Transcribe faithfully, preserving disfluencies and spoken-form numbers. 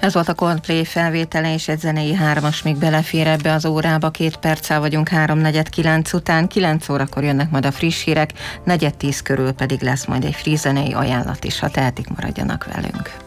Ez volt a Coldplay felvétele, és egy zenei hármas még belefér ebbe az órába. Két perccel vagyunk háromnegyed kilenc után, kilenc órakor jönnek majd a friss hírek, negyed tíz körül pedig lesz majd egy free zenei ajánlat is, ha tehetik, maradjanak velünk.